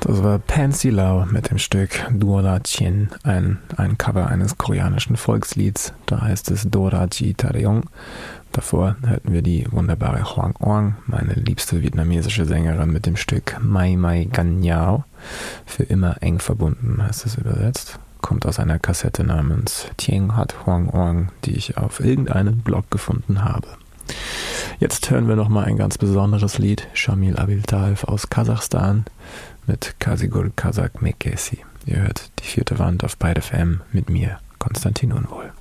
Das war Pansy Lau mit dem Stück Dora Chien, ein Cover eines koreanischen Volkslieds. Da heißt es Dora Ji Taeyong. Davor hörten wir die wunderbare Hwang Oang, meine liebste vietnamesische Sängerin, mit dem Stück Mai Mai Gan Nhau. Für immer eng verbunden heißt es übersetzt. Kommt aus einer Kassette namens Tieng Hat Hwang Oang, die ich auf irgendeinem Blog gefunden habe. Jetzt hören wir nochmal ein ganz besonderes Lied, Shamil Abiltaev aus Kasachstan mit Kasigul Kazak Mekesi. Ihr hört die 4. Wand auf Byte FM mit mir, Konstantin Unwohl.